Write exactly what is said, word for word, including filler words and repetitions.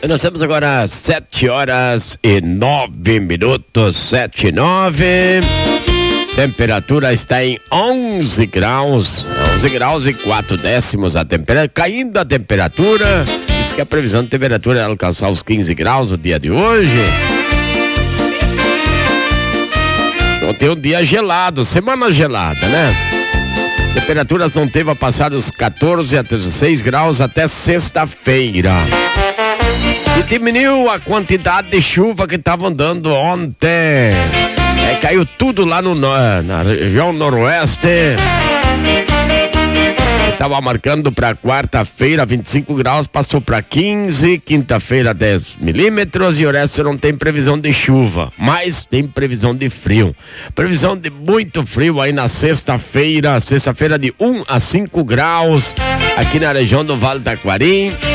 Nós temos agora sete horas e nove minutos, sete e nove. Temperatura está em onze graus, onze graus e quatro décimos a temperatura, caindo a temperatura. Diz que a previsão de temperatura é alcançar os quinze graus no dia de hoje. Ontem um dia gelado, semana gelada, né? Temperaturas não teve a passar dos quatorze a dezesseis graus até sexta-feira. E diminuiu a quantidade de chuva que estavam dando ontem. É, caiu tudo lá no, na região noroeste. Estava marcando para quarta-feira vinte e cinco graus, passou para quinze, quinta-feira dez milímetros e o resto não tem previsão de chuva, mas tem previsão de frio. Previsão de muito frio aí na sexta-feira, sexta-feira de um a cinco graus aqui na região do Vale do Taquari.